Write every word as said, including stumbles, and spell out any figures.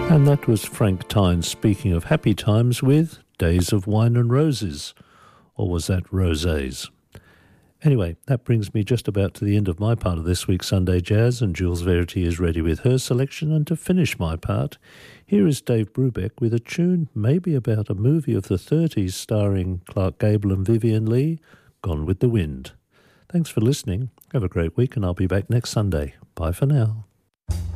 And that was Frank Tyne speaking of happy times with Days of Wine and Roses. Or was that rosés? Anyway, that brings me just about to the end of my part of this week's Sunday Jazz, and Jules Verity is ready with her selection. And to finish my part, here is Dave Brubeck with a tune maybe about a movie of the thirties starring Clark Gable and Vivien Leigh, Gone with the Wind. Thanks for listening. Have a great week, and I'll be back next Sunday. Bye for now.